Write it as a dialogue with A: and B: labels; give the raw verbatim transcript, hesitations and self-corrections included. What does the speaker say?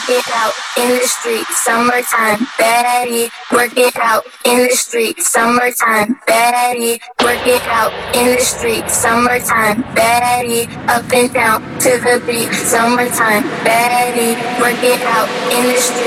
A: it out in the street, summertime, baddie. Work it out in the street, summertime, baddie. Work it out in the street, summertime, baddie. Up and down to the beat, summertime, baddie. Work it out in the street.